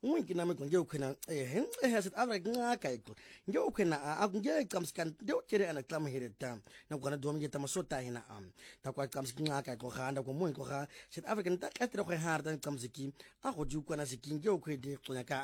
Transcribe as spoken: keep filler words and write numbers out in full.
ungi nami nje ukhona eh eh South Africa ngaka iko nje ukhona akunge qamskan nje ukhere ana klama here tam na kona dom nje tamasota hina am ta kwa qamski ngaka ko khanda ko mo ko kha South Africa nta katira ko harda qamsiki a go di ukwana sikinge ukhwede qonya ka